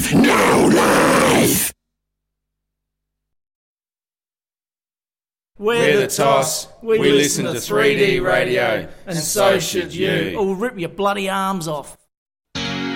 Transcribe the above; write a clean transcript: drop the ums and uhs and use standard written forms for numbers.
life, no life. We're the Toss. We listen to 3D radio, and so should you. Or rip your bloody arms off.